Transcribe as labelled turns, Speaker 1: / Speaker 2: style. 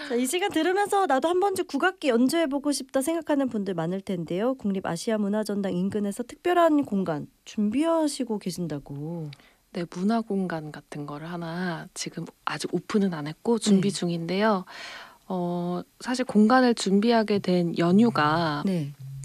Speaker 1: 자, 이 시간 들으면서 나도 한 번쯤 국악기 연주해보고 싶다 생각하는 분들 많을 텐데요. 국립아시아문화전당 인근에서 특별한 공간 준비하시고 계신다고.
Speaker 2: 네, 문화 공간 같은 거를 하나 지금 아직 오픈은 안 했고 준비
Speaker 1: 네.
Speaker 2: 중인데요. 사실 공간을 준비하게 된 연유가
Speaker 1: 네.